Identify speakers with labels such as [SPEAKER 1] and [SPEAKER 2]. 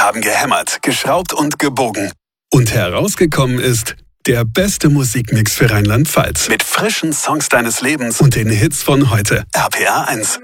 [SPEAKER 1] haben gehämmert, geschraubt und gebogen. Und herausgekommen ist der beste Musikmix für Rheinland-Pfalz. Mit frischen Songs deines Lebens und den Hits von heute. RPR 1.